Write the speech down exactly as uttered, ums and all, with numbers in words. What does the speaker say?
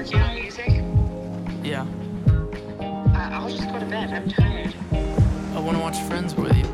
working on music? Yeah. Uh, I'll just go to bed. I'm tired. I want to watch Friends with you.